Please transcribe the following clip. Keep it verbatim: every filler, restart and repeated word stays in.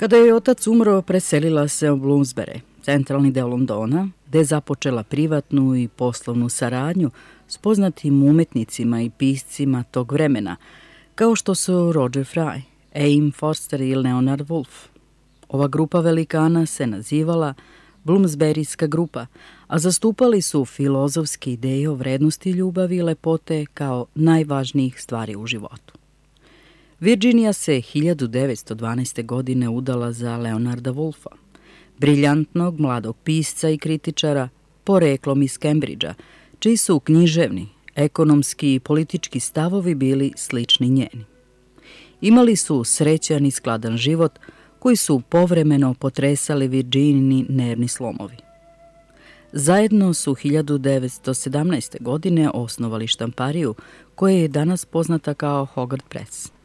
Kada je otac umro, preselila se u Bloomsbury, centralni deo Londona, gde je započela privatnu i poslovnu saradnju s poznatim umetnicima i piscima tog vremena, kao što su Roger Fry, Aim Forster i Leonard Woolf. Ova grupa velikana se nazivala Bloomsburyska grupa, a zastupali su filozofske ideje o vrednosti ljubavi i lepote kao najvažnijih stvari u životu. Virginia se hiljadu devetsto dvanaeste. godine udala za Leonarda Woolfa, briljantnog mladog pisca i kritičara, poreklom iz Cambridgea, čiji su književni, ekonomski i politički stavovi bili slični njeni. Imali su srećan i skladan život koji su povremeno potresali Virginini nervni slomovi. Zajedno su hiljadu devetsto sedamnaeste. godine osnovali štampariju koja je danas poznata kao Hogarth Press.